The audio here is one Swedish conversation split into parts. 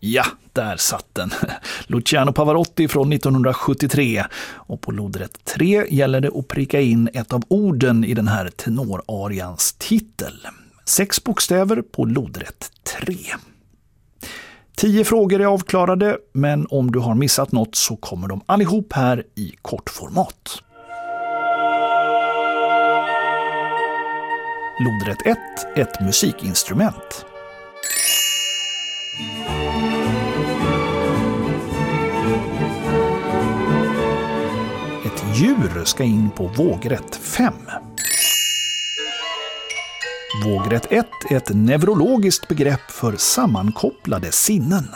Ja, där satt den. Luciano Pavarotti från 1973. Och på lodrätt 3 gäller det att pricka in ett av orden i den här tenorarians titel. 6 bokstäver på lodrätt 3. 10 frågor är avklarade, men om du har missat något så kommer de allihop här i kortformat. Lodrätt 1, ett musikinstrument. Ett djur ska in på vågrätt 5. Vågrätt 1 är ett neurologiskt begrepp för sammankopplade sinnen.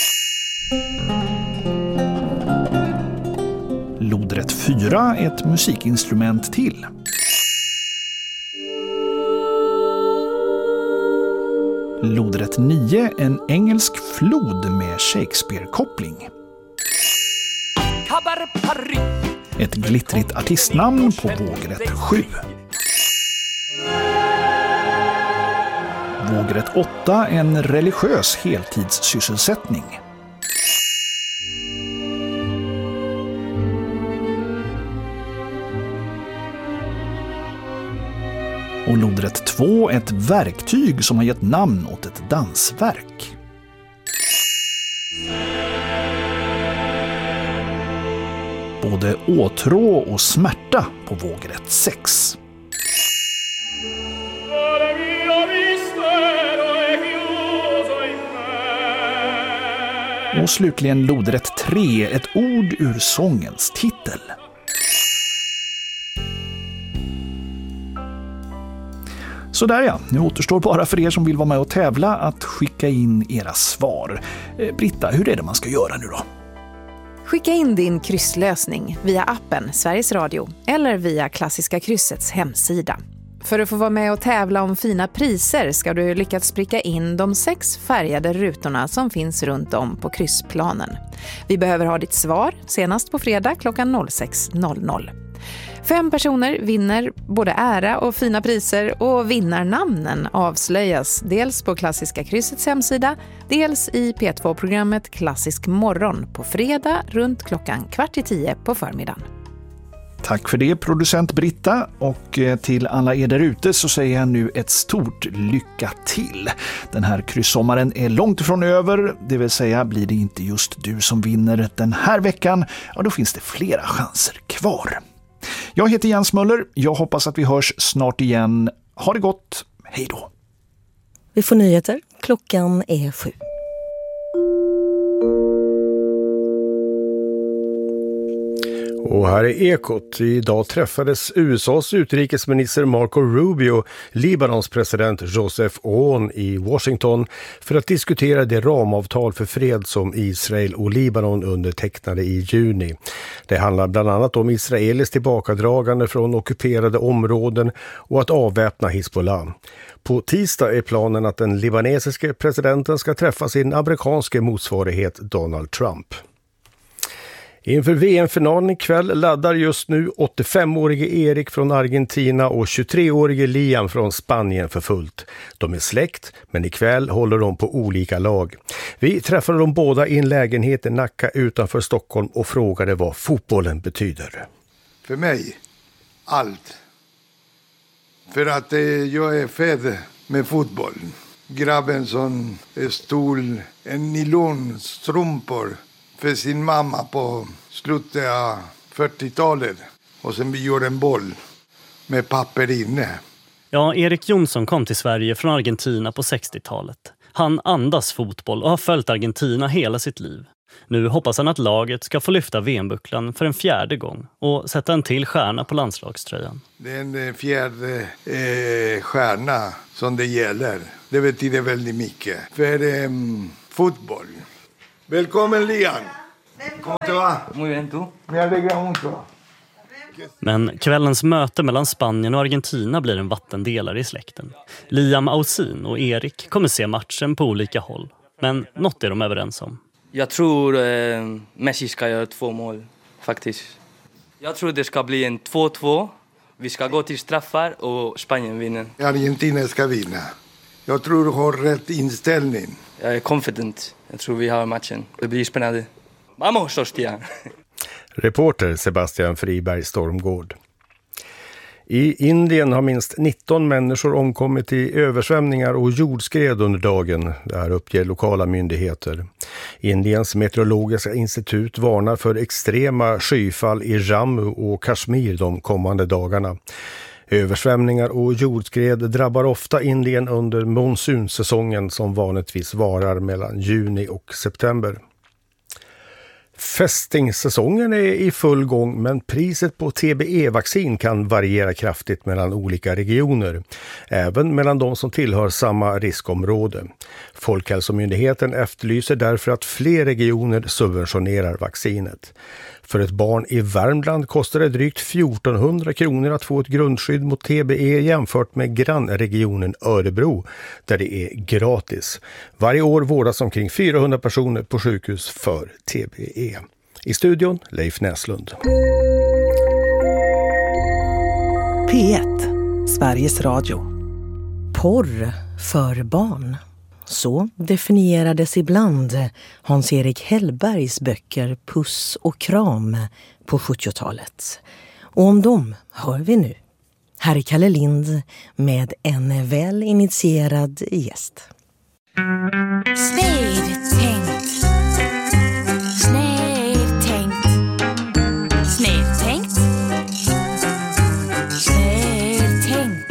Lodrätt 4 är ett musikinstrument till. Lodrätt 9 en engelsk flod med Shakespeare-koppling. Ett glittrigt artistnamn på vågrätt 7. Vågrätt 8 en religiös heltidssysselsättning. Och lodrätt 2 ett verktyg som har gett namn åt ett dansverk. Både åtrå och smärta på vågrätt 6. Och slutligen lodrätt 3 ett ord ur sångens titel. Så där ja, nu återstår bara för er som vill vara med och tävla att skicka in era svar. Britta, hur är det man ska göra nu då? Skicka in din krysslösning via appen Sveriges Radio eller via Klassiska kryssets hemsida. För att få vara med och tävla om fina priser ska du lyckas pricka in de 6 färgade rutorna som finns runt om på kryssplanen. Vi behöver ha ditt svar senast på fredag klockan 06.00. 5 personer vinner både ära och fina priser och vinnarnamnen avslöjas dels på Klassiska kryssets hemsida, dels i P2-programmet Klassisk morgon på fredag runt klockan 9:15 på förmiddagen. Tack för det, producent Britta, och till alla er där ute så säger jag nu ett stort lycka till. Den här kryssommaren är långt ifrån över, det vill säga blir det inte just du som vinner den här veckan, ja då finns det flera chanser kvar. Jag heter Jens Möller, jag hoppas att vi hörs snart igen. Ha det gott, hej då! Vi får nyheter, klockan är 7. Och här är Ekot. Idag träffades USAs utrikesminister Marco Rubio, Libanons president Joseph Aoun i Washington för att diskutera det ramavtal för fred som Israel och Libanon undertecknade i juni. Det handlar bland annat om Israels tillbakadragande från ockuperade områden och att avväpna Hizbollah. På tisdag är planen att den libanesiske presidenten ska träffa sin amerikanske motsvarighet Donald Trump. Inför VM-finalen ikväll laddar just nu 85-årige Erik från Argentina och 23-årige Liam från Spanien för fullt. De är släkt, men ikväll håller de på olika lag. Vi träffade dem båda i en lägenhet i Nacka utanför Stockholm och frågade vad fotbollen betyder. För mig, allt. För att jag är född med fotboll. Grabben som stod en nylonstrumpor för sin mamma på slutet av 40-talet. Och sen vi gjorde en boll med papper inne. Ja, Erik Jonsson kom till Sverige från Argentina på 60-talet. Han andas fotboll och har följt Argentina hela sitt liv. Nu hoppas han att laget ska få lyfta VM-bucklan för en 4:e gång och sätta en till stjärna på landslagströjan. Det är en 4:e stjärna som det gäller. Det betyder väldigt mycket för fotboll. Välkommen Lian! ¿Cómo te va? Muy bien, ¿tú? Me alegra mucho. Men kvällens möte mellan Spanien och Argentina blir en vattendelare i släkten. Liam Ausin och Erik kommer se matchen på olika håll. Men något är de överens om. Jag tror Messi ska göra 2 mål, faktiskt. Jag tror det ska bli en 2-2. Vi ska gå till straffar och Spanien vinner. Argentina ska vinna. Jag tror du har rätt inställning. Jag är confident. Jag tror vi har matchen. Det blir spännande. Vamos, hostia! Reporter Sebastian Friberg Stormgård. I Indien har minst 19 människor omkommit i översvämningar och jordskred under dagen. Det här uppger lokala myndigheter. Indiens meteorologiska institut varnar för extrema skyfall i Jammu och Kashmir de kommande dagarna. Översvämningar och jordskred drabbar ofta Indien under monsunsäsongen som vanligtvis varar mellan juni och september. Fästingssäsongen är i full gång, men priset på TBE-vaccin kan variera kraftigt mellan olika regioner, även mellan de som tillhör samma riskområde. Folkhälsomyndigheten efterlyser därför att fler regioner subventionerar vaccinet. För ett barn i Värmland kostar det drygt 1400 kronor att få ett grundskydd mot TBE jämfört med grannregionen Örebro, där det är gratis. Varje år vårdas omkring 400 personer på sjukhus för TBE. I studion Leif Näslund. P1, Sveriges Radio. Porr för barn. Så definierades ibland Hans-Erik Hellbergs böcker Puss och kram på 70-talet. Och om dem hör vi nu. Här är Kalle Lind med en väl initierad gäst. Snedtänkt. Snedtänkt. Snedtänkt. Snedtänkt.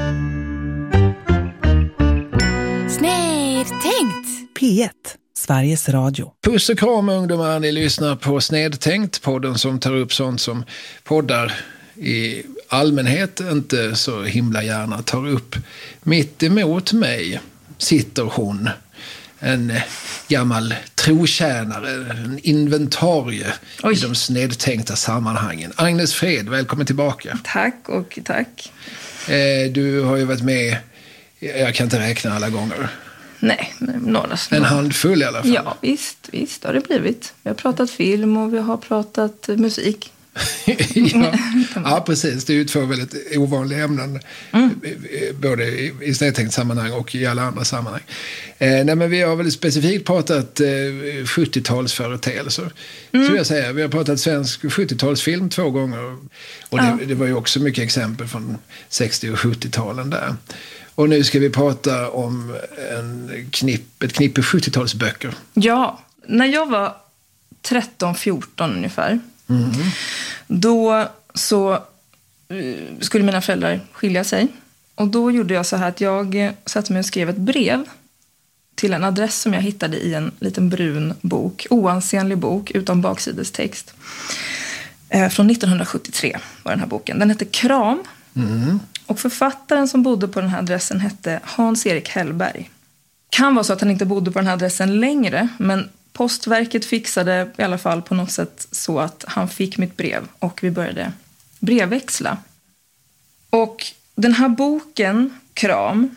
Snedtänkt. P1, Sveriges Radio. Puss och kram ungdomar, ni lyssnar på Snedtänkt, podden som tar upp sånt som poddar i allmänhet inte så himla gärna tar upp. Mitt emot mig sitter hon, en gammal trotjänare, en inventarie i de snedtänkta sammanhangen. Agnes Fred, välkommen tillbaka. Tack och tack. Du har ju varit med, jag kan inte räkna alla gånger. Nej, några små. En handfull i alla fall. Ja, visst har det blivit. Vi har pratat film och vi har pratat musik. Ja, precis. Det är ju två väldigt ovanliga ämnen. Både i snedtänkt sammanhang och i alla andra sammanhang. Nej, men vi har väl specifikt pratat 70-talsföreteelser. Så jag säger, vi har pratat svensk 70-talsfilm 2 gånger. Och det var ju också mycket exempel från 60- och 70-talen där. Och nu ska vi prata om ett knippe 70-talsböcker. Ja, när jag var 13-14 ungefär. Då så skulle mina föräldrar skilja sig. Och då gjorde jag så här att jag satte mig och skrev ett brev till en adress som jag hittade i en liten brun bok. Oansenlig bok utan baksidestext. Från 1973 var den här boken. Den hette Kram. Och författaren som bodde på den här adressen hette Hans-Erik Hellberg. Kan vara så att han inte bodde på den här adressen längre, men Postverket fixade i alla fall på något sätt så att han fick mitt brev och vi började brevväxla. Och den här boken, Kram,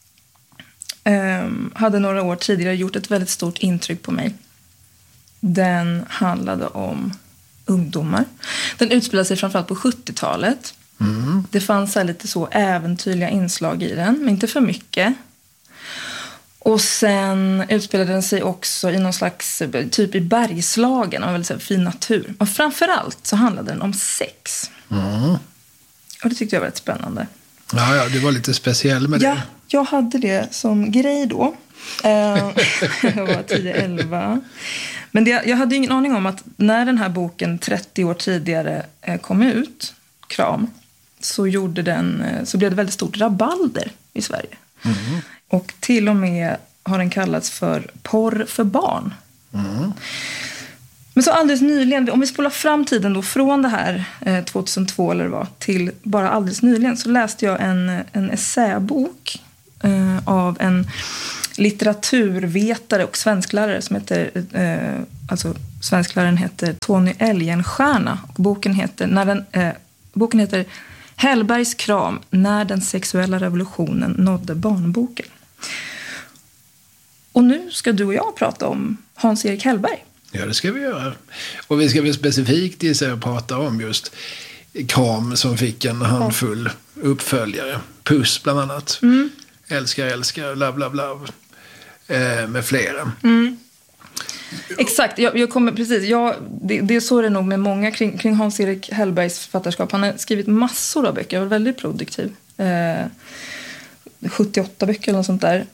hade några år tidigare gjort ett väldigt stort intryck på mig. Den handlade om ungdomar. Den utspelade sig framförallt på 70-talet. Det fanns här lite så äventyrliga inslag i den, men inte för mycket. Och sen utspelade den sig också i någon slags typ i Bergslagen, en väldigt så fin natur. Och framförallt så handlade den om sex. Och det tyckte jag var rätt spännande. Ja, det var lite speciell med det. Ja, jag hade det som grej då. Jag var 10-11. Men jag hade ingen aning om att när den här boken 30 år tidigare kom ut, Kram, så blev det väldigt stort rabalder i Sverige. Och till och med har den kallats för porr för barn. Men så alldeles nyligen, om vi spolar fram tiden då från det här 2002 eller vad till bara alldeles nyligen, så läste jag en essäbok av en litteraturvetare och svensklärare som heter, alltså svenskläraren heter Tony Elgenstierna, och boken heter Hellbergs Kram, när den sexuella revolutionen nådde barnboken. Och nu ska du och jag prata om Hans-Erik Hellberg. Ja, det ska vi göra. Och vi ska väl specifikt prata om just Kram som fick en handfull uppföljare. Puss bland annat. Älskar, love. med flera. Exakt, jag kommer precis. Det är så det är nog med många kring Hans-Erik Hellbergs författarskap. Han har skrivit massor av böcker, var väldigt produktiv. 78 böcker eller något sånt där.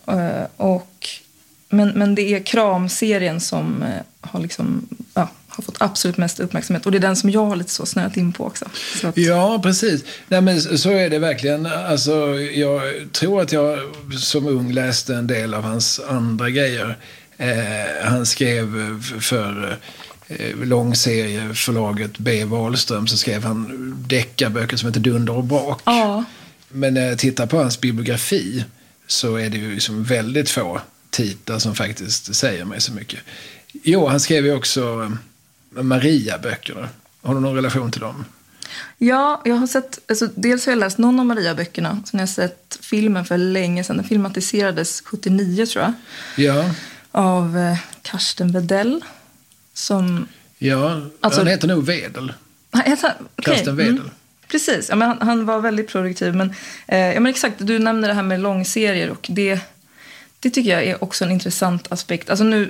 Men det är Kram-serien som har liksom har fått absolut mest uppmärksamhet. Och det är den som jag har lite så snöat in på också. Så att... Ja, precis. Nej, men så är det verkligen. Alltså, jag tror att jag som ung läste en del av hans andra grejer. Han skrev för långserieförlaget B. Wahlström, så skrev han deckarböcker som heter Dunder och brak. Ja. Men när jag tittar på hans biografi så är det ju liksom väldigt få titlar som faktiskt säger mig så mycket. Jo, han skrev ju också Maria-böckerna. Har du någon relation till dem? Ja, jag har sett, alltså, dels har jag läst någon av Maria-böckerna. Sen har jag sett filmen för länge sedan. Den filmatiserades 79 tror jag. Ja. Av Karsten Wedell. Som... Ja, alltså, han heter nog Wedel. Okay. Karsten Wedel. Precis, ja, men han var väldigt produktiv. Men, ja, men exakt, du nämnde det här med långserier. Och det tycker jag är också en intressant aspekt. Alltså nu...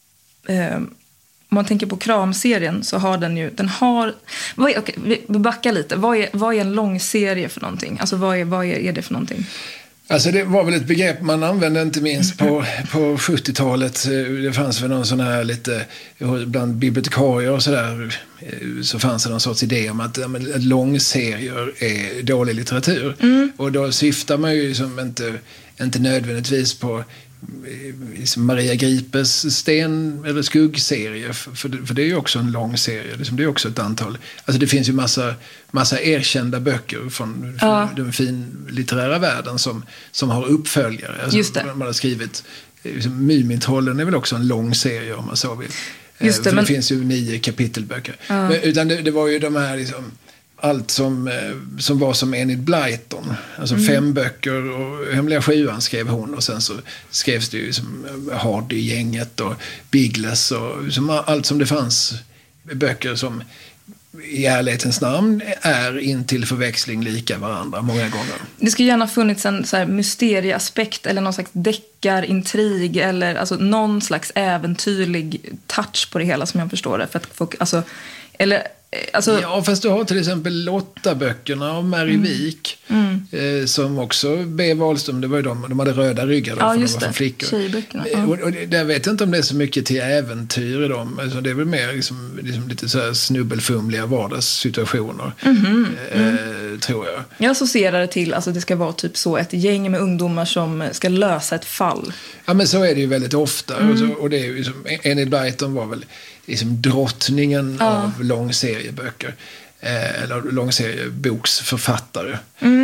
om man tänker på Kram-serien så har vi backar lite. Vad är en långserie för någonting? Alltså vad är det för någonting? Alltså det var väl ett begrepp man använde inte minst på 70-talet. Det fanns väl någon sån här lite, bland bibliotekarier och sådär, så fanns det någon sorts idé om att långserier är dålig litteratur. Och då syftar man ju som inte nödvändigtvis på Maria Gripes sten- eller skuggserie, för det är ju också en lång serie. Det är också ett antal. Alltså det finns ju massa erkända böcker från den finlitterära världen som har uppföljare. Alltså just det. Man har skrivit Mumintrollen är väl också en lång serie om man så vill. Just det, för men... det finns ju 9 kapitelböcker. Utan det var ju de här liksom, allt som var som Enid Blyton. Alltså 5 böcker och Hemliga Sjuan skrev hon, och sen så skrevs det ju som Hardy-gänget och Biggles och som allt som det fanns böcker som i ärlighetens namn är intill förväxling lika varandra många gånger. Det skulle gärna funnits en så här mysterieaspekt eller någon slags deckarintrig eller alltså någon slags äventyrlig touch på det hela som jag förstår det. För att folk, alltså, ja, fast du har till exempel Lotta-böckerna av Mary Wik som också B. Wahlström, det var ju de hade röda ryggar för de var för flickor. Och där vet jag inte om det är så mycket till äventyr i dem. Alltså, det är väl mer liksom lite så här snubbelfumliga vardagssituationer tror jag. Jag associerar det till alltså det ska vara typ så ett gäng med ungdomar som ska lösa ett fall. Ja, men så är det ju väldigt ofta. Och det är ju liksom, Enid Blyton var väl liksom drottningen av långserieböcker eller långserieboksförfattare.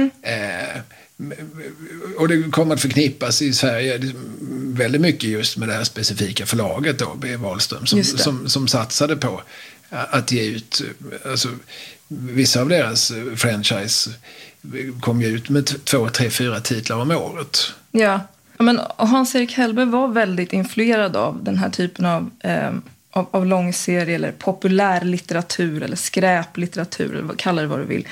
Och det kommer att förknippas i Sverige väldigt mycket just med det här specifika förlaget då, B. Wahlström, som satsade på att ge ut, alltså vissa av deras franchise kom ju ut med 2, 3, 4 titlar om året. Ja, men Hans-Erik Hellberg var väldigt influerad av den här typen av långserie eller populärlitteratur eller skräplitteratur eller kalla det vad du vill.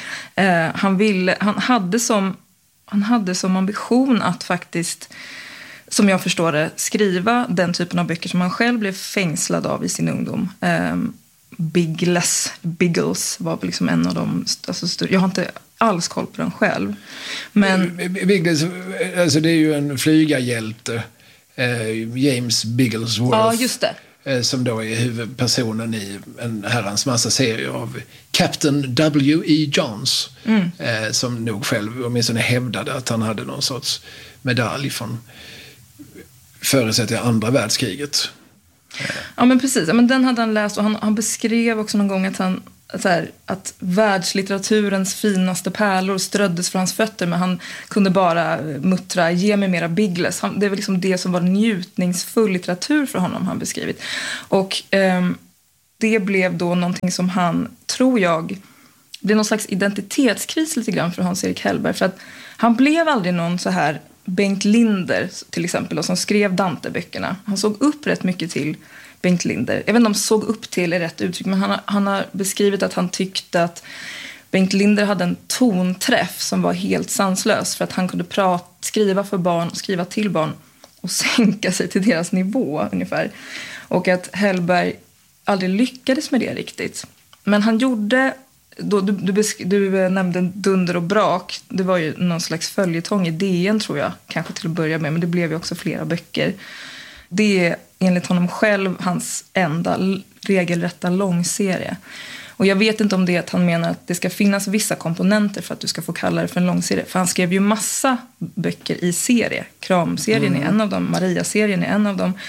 Han hade som ambition att faktiskt, som jag förstår det, skriva den typen av böcker som han själv blev fängslad av i sin ungdom. Biggles var väl liksom en av de jag har inte alls koll på den själv. Men Biggles, alltså det är ju en flygarhjälte, James Bigglesworth. Ja, just det. Som då är huvudpersonen i en herrans massa serier av Captain W.E. Johns. Som nog själv åtminstone hävdade att han hade någon sorts medalj från förutsättningen andra världskriget. Ja, men precis. Ja, men den hade han läst och han beskrev också någon gång att världslitteraturens finaste pärlor ströddes för hans fötter, men han kunde bara muttra, ge mig mera Biggles. Det var liksom det som var njutningsfull litteratur för honom, han beskrivit. Och det blev då någonting som han, tror jag, blev någon slags identitetskris lite grann för Hans-Erik Hellberg, för att han blev aldrig någon så här Bengt Linder till exempel då, som skrev Dante-böckerna. Han såg upp rätt mycket till Bengt Linder. Jag vet inte om såg upp till är rätt uttryck, men han har beskrivit att han tyckte att Bengt Linder hade en tonträff som var helt sanslös, för att han kunde skriva för barn, skriva till barn och sänka sig till deras nivå ungefär. Och att Hellberg aldrig lyckades med det riktigt. Men han gjorde, då, du nämnde Dunder och brak, det var ju någon slags följetong i DN tror jag, kanske till att börja med, men det blev ju också flera böcker. Det är enligt honom själv hans enda regelrätta långserie. Och jag vet inte om det är att han menar att det ska finnas vissa komponenter för att du ska få kalla det för en långserie. För han skrev ju massa böcker i serie. Kram-serien är en av dem, Maria-serien är en av dem.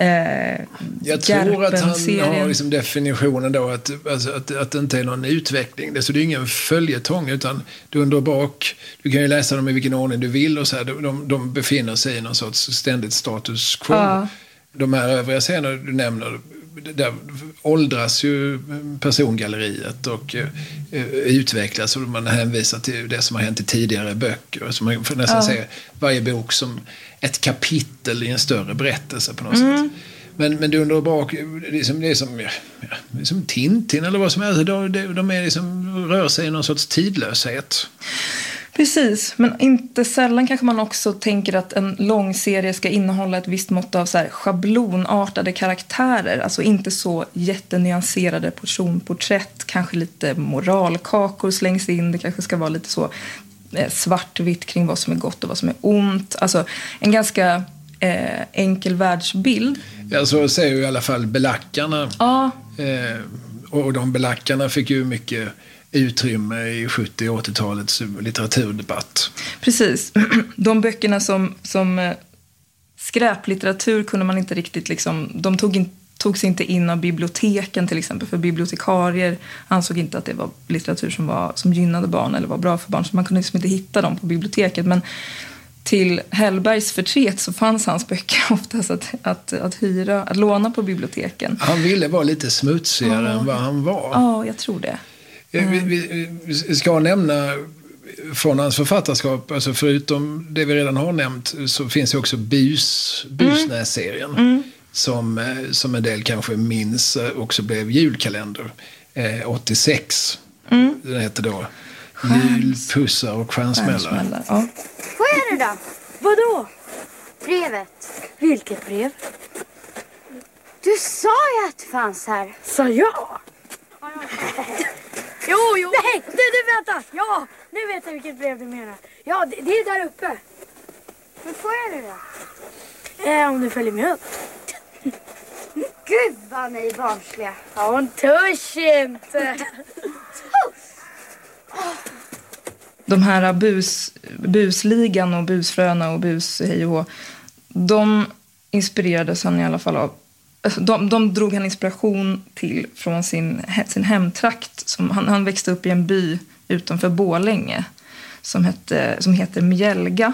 Jag tror att han har liksom definitionen då att det inte är någon utveckling. Så det är ingen följetong utan Dunder och brak. Du kan ju läsa dem i vilken ordning du vill och så här. De befinner sig i någon sorts ständigt status quo. Ja. De här övriga scener du nämner, där åldras ju persongalleriet och utvecklas och man hänvisar till det som har hänt i tidigare böcker. Så man får nästan se varje bok som ett kapitel i en större berättelse på något sätt. Men Dunder och brak, det är som Tintin eller vad som helst. De är liksom, rör sig i någon sorts tidlöshet. Precis, men inte sällan kanske man också tänker att en långserie ska innehålla ett visst mått av så här schablonartade karaktärer. Alltså inte så jättenyanserade personporträtt, kanske lite moralkakor slängs in. Det kanske ska vara lite så svartvitt kring vad som är gott och vad som är ont. Alltså en ganska enkel världsbild. Ja, så säger ju i alla fall belackarna. Ja. Och de belackarna fick ju mycket utrymme i 70- och 80-talets litteraturdebatt. Precis. De böckerna som skräplitteratur kunde man inte riktigt liksom, de tog sig inte in av biblioteken till exempel, för bibliotekarier ansåg inte att det var litteratur som gynnade barn eller var bra för barn, så man kunde liksom inte hitta dem på biblioteket. Men till Hellbergs förtret så fanns hans böcker oftast att hyra, att låna på biblioteken. Han ville vara lite smutsigare än vad han var. Ja, jag tror det. Vi ska nämna från hans författarskap, alltså förutom det vi redan har nämnt, så finns det också Busnäs-serien som en del kanske minns också blev julkalender 86. Den heter då Jul, pussar och stjärnsmällar. Ja. Vad är det då? Vadå? Brevet. Vilket brev? Du sa ju att det fanns här. Sa jag? Jo. Nej, du vänta. Ja, nu vet jag vilket brev du menar. Ja, det är där uppe. Men får jag det då? Om du följer med upp. Gud vad ni är barnsliga. Ja, hon törs inte. De här busligan och busfröna och bus hej och hå, de inspirerades han i alla fall av. De drog han inspiration till från sin hemtrakt. Han växte upp i en by utanför Borlänge som heter Mjälga.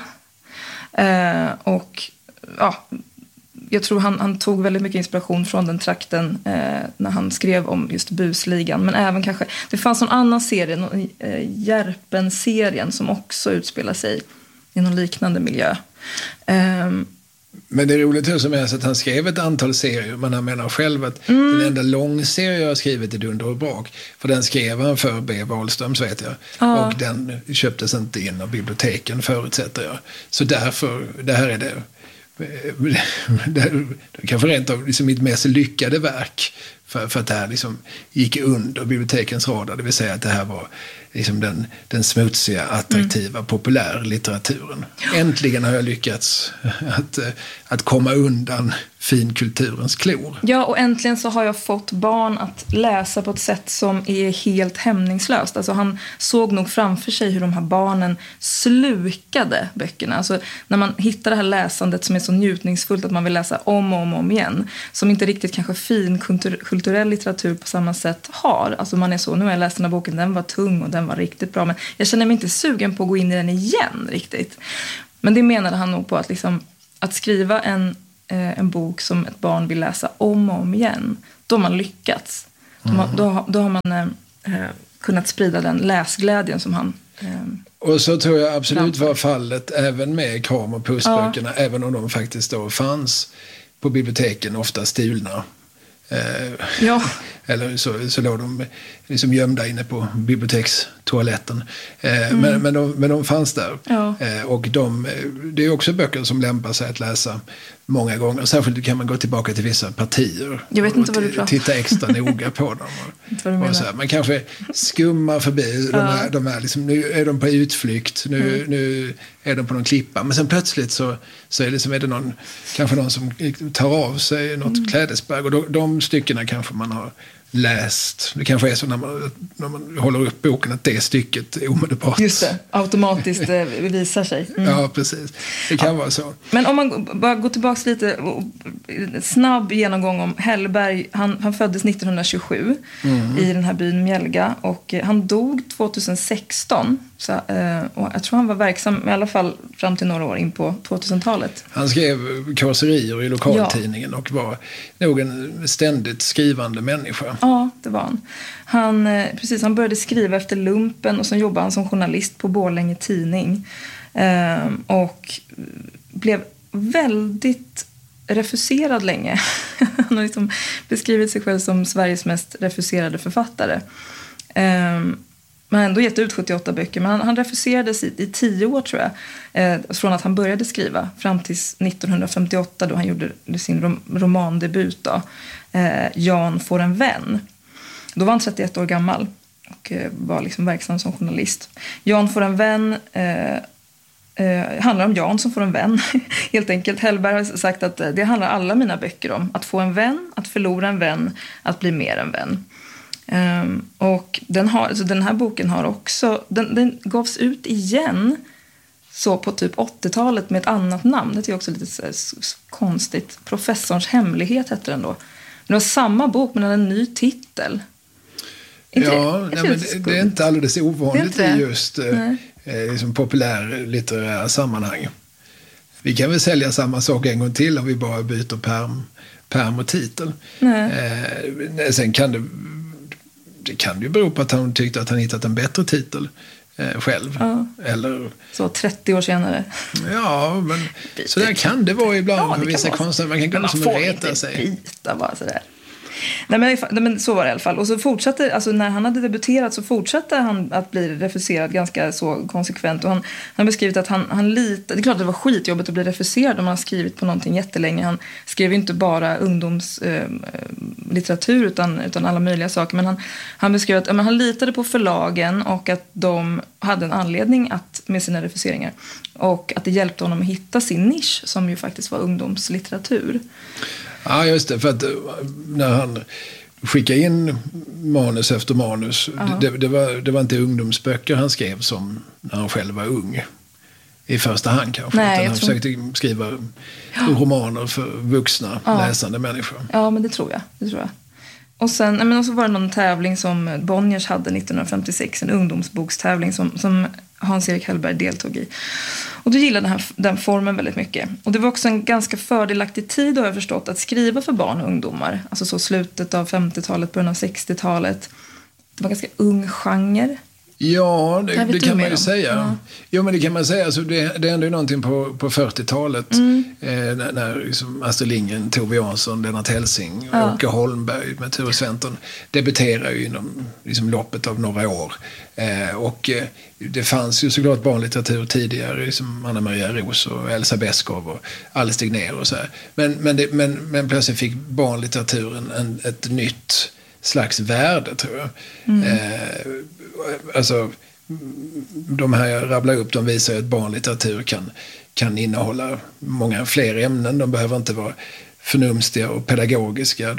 Och ja, jag tror han tog väldigt mycket inspiration från den trakten när han skrev om just busligan. Men även kanske, det fanns någon annan serie, Järpen-serien, som också utspelar sig i någon liknande miljö. Men det är roligt hur som helst att han skrev ett antal serier, men han menar själv att den enda långserie jag har skrivit är Dunder och brak, för den skrev han för B. Wahlströms, vet jag. Och den köptes inte in av biblioteken, förutsätter jag. Så därför, det här är det kanske rent av liksom mitt mest lyckade verk, för att det här liksom gick under bibliotekens radar, det vill säga att det här var liksom den smutsiga, attraktiva, populärlitteraturen. Äntligen har jag lyckats att komma undan finkulturens klor. Ja, och äntligen så har jag fått barn att läsa på ett sätt som är helt hämningslöst. Alltså han såg nog framför sig hur de här barnen slukade böckerna. Alltså när man hittar det här läsandet som är så njutningsfullt att man vill läsa om och om igen, som inte riktigt kanske fin kulturell litteratur på samma sätt har. Alltså man är så, nu har jag läst den här boken, den var tung och den var riktigt bra, men jag känner mig inte sugen på att gå in i den igen riktigt. Men det menade han nog på, att liksom, att skriva en bok som ett barn vill läsa om och om igen, då har man lyckats. Då har man kunnat sprida den läsglädjen som han och så tror jag absolut var fallet även med Kram- och Pussböckerna, även om de faktiskt då fanns på biblioteken, ofta stulna. Eller så låg de liksom gömda inne på bibliotekstoaletten. Men de fanns där. Ja. Och det är också böcker som lämpar sig att läsa många gånger. Särskilt kan man gå tillbaka till vissa partier. Jag vet inte vad du pratar om. Titta extra noga på dem. Och så här. Man kanske skummar förbi. De är liksom, nu är de på utflykt. Nu är de på någon klippa. Men sen plötsligt så är det kanske någon som tar av sig något klädesplagg. Och de styckena kanske man har läst. Det kanske är så när man håller upp boken att det stycket är omedelbart. Just det, automatiskt visar sig. Ja, precis. Det kan vara så. Men om man bara går tillbaka lite, snabb genomgång om Hellberg. Han föddes 1927 i den här byn Mjälga och han dog 2016. Så, och jag tror han var verksam i alla fall fram till några år in på 2000-talet. Han skrev kåserier i lokaltidningen och var nog en ständigt skrivande människa. Ja, det var han. Han började skriva efter lumpen och sen jobbade han som journalist på Borlänge tidning. Och blev väldigt refuserad länge. Han har liksom beskrivit sig själv som Sveriges mest refuserade författare. Men ändå gett ut 78 böcker. Men han refuserades i 10 år tror jag. Från att han började skriva. Fram till 1958 då han gjorde sin romandebut då. Jan får en vän. Då var han 31 år gammal. Och var liksom verksam som journalist. Jan får en vän handlar om Jan som får en vän. Helt enkelt. Hellberg har sagt att det handlar alla mina böcker om. Att få en vän, att förlora en vän, att bli mer en vän. Och den här boken har också den gavs ut igen så på typ 80-talet med ett annat namn. Det är också lite konstigt. Professorns hemlighet hette den då. Det var samma bok men en ny titel. Det är inte alldeles ovanligt i just liksom populär litterära sammanhang. Vi kan väl sälja samma sak en gång till om vi bara byter perm och titel. Sen kan det kan ju bero på att han tyckte att han hittat en bättre titel själv. Ja. Eller så 30 år senare. Ja, men så där kan det vara ibland för vissa konstnärer. Man kan gå som en reta sig. Byta bara sådär. Nej, men så var det i alla fall. Och så fortsatte, alltså när han hade debuterat så fortsatte han att bli refuserad ganska så konsekvent. Och han har beskrivit att han litade, det är klart att det var skitjobbigt att bli refuserad om man har skrivit på någonting jättelänge. Han skrev inte bara ungdomslitteratur utan alla möjliga saker. Men han beskrev att han litade på förlagen och att de hade en anledning med sina refuseringar. Och att det hjälpte honom att hitta sin nisch som ju faktiskt var ungdomslitteratur. Ja, just det. För att när han skickade in manus efter manus, det var inte ungdomsböcker han skrev som när han själv var ung. I första hand kanske. Nej, han försökte skriva romaner för vuxna läsande människor. Ja, men det tror jag. Och sen så var det någon tävling som Bonniers hade 1956, en ungdomsbokstävling som Hans-Erik Hellberg deltog i. Och då gillade han den formen väldigt mycket. Och det var också en ganska fördelaktig tid, har jag förstått, att skriva för barn och ungdomar. Alltså så slutet av 50-talet, början av 60-talet. Det var en ganska ung genre. Ja, det kan man ju säga. Ja. Jo, men det kan man säga. Alltså, det hände ju någonting på 40-talet. När liksom Astrid Lindgren, Tove Jansson, Lennart Hellsing och Åke Holmberg med Ture Sventon debuterade ju inom liksom, loppet av några år. Och det fanns ju såklart barnlitteratur tidigare som Anna Maria Ros och Elsa Beskow och Alice Tegnér och så här. Men plötsligt fick barnlitteraturen ett nytt slags värde, tror jag. Alltså, de här jag rabblar upp, de visar att barnlitteratur kan innehålla många fler ämnen. De behöver inte vara förnumstiga och pedagogiska.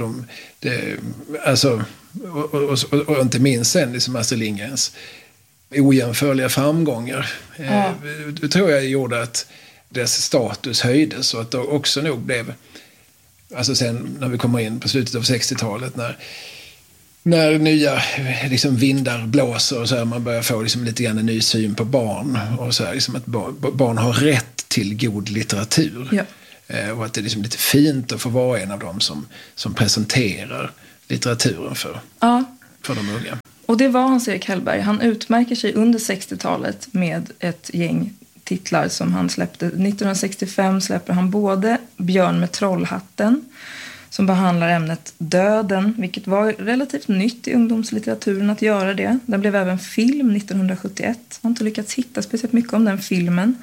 Och inte minst sen liksom Astrid Lindgrens ojämförliga framgångar. Det tror jag gjorde att dess status höjdes och att det också nog blev, alltså sen när vi kommer in på slutet av 60-talet när nya liksom vindar blåser och så här, man börjar få liksom lite grann en ny syn på barn och så här, liksom att barn har rätt till god litteratur. Ja. Och att det är liksom lite fint att få vara en av dem som presenterar litteraturen för de unga. Och det var Hans-Erik Hellberg. Han utmärker sig under 60-talet med ett gäng titlar som han släppte. 1965 släpper han både Björn med trollhatten, som behandlar ämnet döden, vilket var relativt nytt i ungdomslitteraturen att göra det. Den blev även film 1971. Jag har inte lyckats hitta speciellt mycket om den filmen.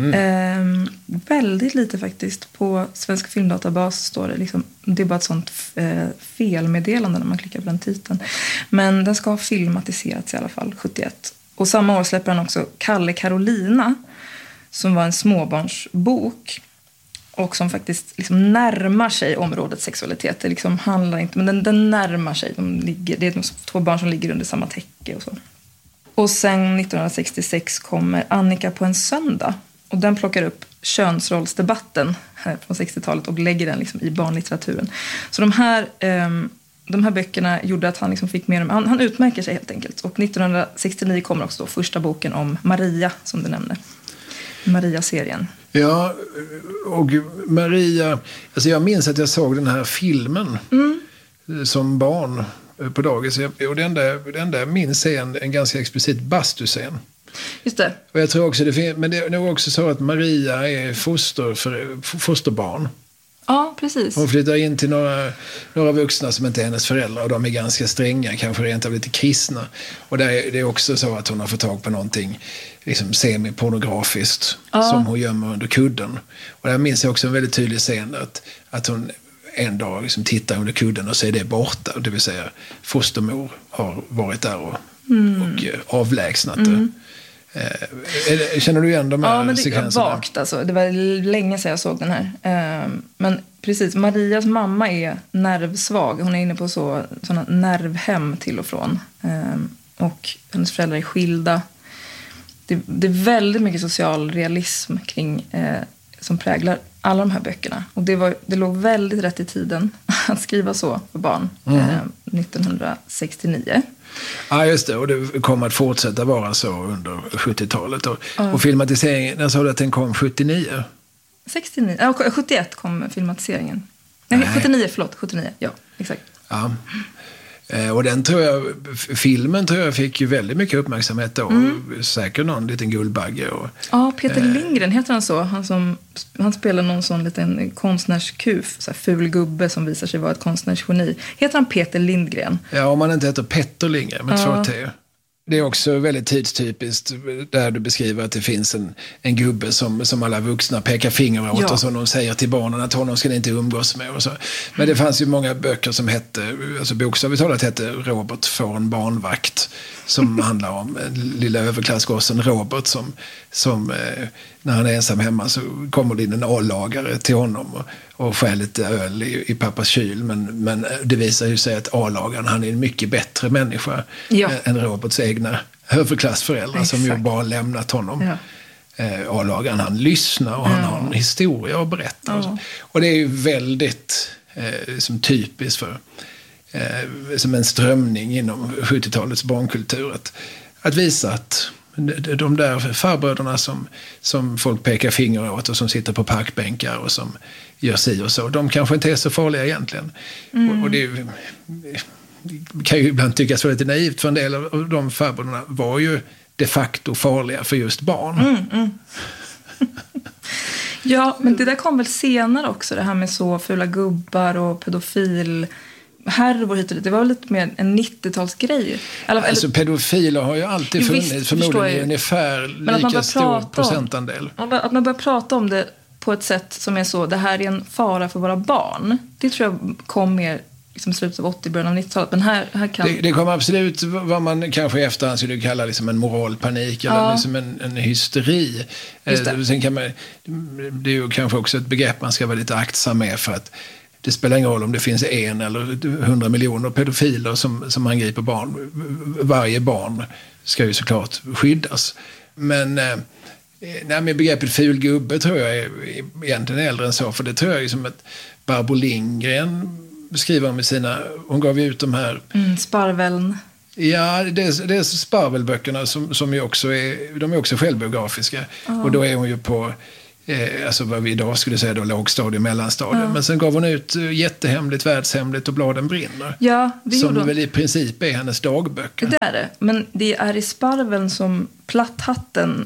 Väldigt lite faktiskt. På Svensk filmdatabas står det liksom, det är bara ett sånt felmeddelande när man klickar på den titeln. Men den ska ha filmatiserats i alla fall 71. Och samma år släpper han också Kalle Carolina, som var en småbarnsbok och som faktiskt liksom närmar sig området sexualitet. Det liksom handlar inte, men den närmar sig. Det är 2 barn som ligger under samma täcke och så. Och sen 1966 kommer Annika på en söndag. Och den plockar upp könsrollsdebatten här från 60-talet och lägger den liksom i barnlitteraturen. Så de här böckerna gjorde att han liksom fick mer. Han utmärker sig helt enkelt. Och 1969 kommer också då första boken om Maria, som du nämnde. Maria-serien. Ja, och Maria, alltså jag minns att jag såg den här filmen som barn på dagis. Och det enda jag minns är en ganska explicit bastuscen. Just det. Och jag tror också men det är nog också så att Maria är fosterbarn. Ja, precis. Hon flyttar in till några vuxna som inte är hennes föräldrar, och de är ganska stränga, kanske rent av lite kristna. Och det är också så att hon har fått tag på någonting liksom semi-pornografiskt som hon gömmer under kudden. Och där minns jag också en väldigt tydlig scen att hon en dag liksom tittar under kudden och ser det borta. Det vill säga fostermor har varit där och avlägsnat det. Känner du igen de här sekvenserna? Ja, vagt alltså. Det var länge sedan jag såg den här. Men precis, Marias mamma är nervsvag. Hon är inne på sådana nervhem till och från. Och hennes föräldrar är skilda. Det är väldigt mycket social realism kring som präglar alla de här böckerna. Och det låg väldigt rätt i tiden att skriva så för barn 1969. Ja, just det. Och det kommer att fortsätta vara så under 70-talet. Och filmatiseringen, när sa du att den kom 79? 69. 71 kom filmatiseringen. Nej, 79, ja, exakt. Ja. Och den filmen tror jag fick ju väldigt mycket uppmärksamhet då. Säkert någon liten Guldbagge. Ja, Peter Lindgren heter han så. Han spelar någon sån liten konstnärskuf. Så här ful gubbe som visar sig vara ett konstnärsgeni. Heter han Peter Lindgren? Ja, om man inte heter Petter Lindgren med 2 T. Det är också väldigt tidstypiskt där du beskriver att det finns en gubbe som alla vuxna pekar finger åt och som de säger till barnen att honom ska ni inte umgås med. Och så. Men det fanns ju många böcker som hette, alltså bokstavligt talat hette Robert får en barnvakt, som handlar om lilla överklassgossen Robert som när han är ensam hemma så kommer det in en A-lagare till honom och skär lite öl i pappas kyl. Men det visar ju sig att A-lagaren, han är en mycket bättre människa än Roberts egna överklassföräldrar som ju bara lämnat honom. Ja. A-lagaren, han lyssnar och han har en historia att berätta. Och det är ju väldigt som typiskt för som en strömning inom 70-talets barnkultur att visa att de där farbröderna som folk pekar finger åt och som sitter på parkbänkar och som gör si och så, de kanske inte är så farliga egentligen. Och det kan ju ibland tyckas vara lite naivt, för en del av de farbröderna var ju de facto farliga för just barn. Ja, men det där kom väl senare också, det här med så fula gubbar och pedofil härvor hit och dit. Det var väl lite mer en 90-talsgrej. Alltså pedofiler har ju alltid funnits, förmodligen i ungefär lika stor procentandel. Att man börjar prata om det på ett sätt som är så, det här är en fara för våra barn. Det tror jag kom mer liksom slutet av 80, början av 90-talet. Men här kan... Det kommer absolut vad man kanske i efterhand skulle kalla liksom en moralpanik eller liksom en hysteri. Sen kan man, det är ju kanske också ett begrepp man ska vara lite aktsam med, för att det spelar ingen roll om det finns 1 eller 100 miljoner pedofiler som angriper barn. Varje barn ska ju såklart skyddas. Men med begreppet ful gubbe tror jag är egentligen äldre än så. För det tror jag är som att Barbro Lindgren beskriver med sina... Hon gav ut de här... Sparveln. Ja, det är Sparvelböckerna som ju också de är också självbiografiska. Och då är hon ju på... alltså vad vi idag skulle säga då lågstadium, mellanstadium. Men sen gav hon ut jättehemligt, världshemligt och Bladen brinner. Ja, det som väl i princip är hennes dagböcker. Det är det. Men det är i Sparveln som Platthatten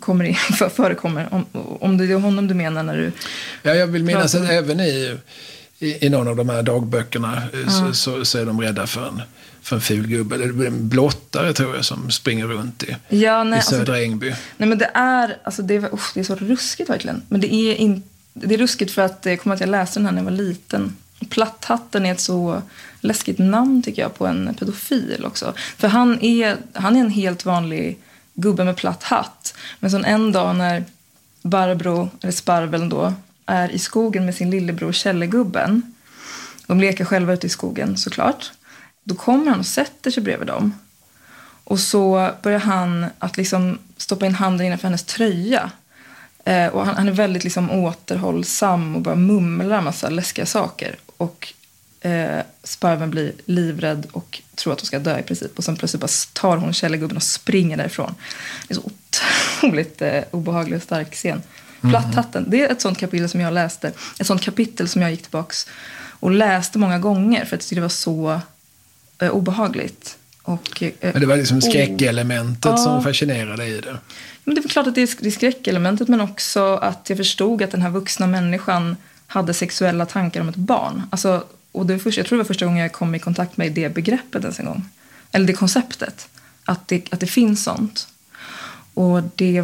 förekommer. Om det är honom du menar när du... Ja, jag vill minnas att även i i någon av de här dagböckerna så är de rädda för en ful gubbe. Eller en blottare tror jag som springer runt i södra Ängby. Nej, men det är så ruskigt verkligen. Men det är ruskigt för att jag kommer att jag läste den här när jag var liten. Platthatten är ett så läskigt namn tycker jag på en pedofil också. För han är en helt vanlig gubbe med platt hatt. Men så en dag när Barbro, eller Sparveln då, är i skogen med sin lillebror Källegubben. De leker själva ute i skogen såklart. Då kommer han och sätter sig bredvid dem. Och så börjar han att liksom stoppa in handen innanför hennes tröja. Och han är väldigt liksom återhållsam och bara mumlar en massa läskiga saker. Och Sparven blir livrädd och tror att hon ska dö i princip. Och sen plötsligt bara tar hon Källegubben och springer därifrån. Det är så otroligt obehaglig och stark scen. Platthatten, det är ett sånt kapitel som jag läste. Ett sånt kapitel som jag gick tillbaks och läste många gånger. För att jag tyckte det var så obehagligt. Och, men det var liksom skräckelementet som fascinerade i det. Men det är klart att det är skräckelementet, men också att jag förstod att den här vuxna människan hade sexuella tankar om ett barn. Alltså, och jag tror det var första gången jag kom i kontakt med det begreppet ens en gång. Eller det konceptet. Att det finns sånt. Och det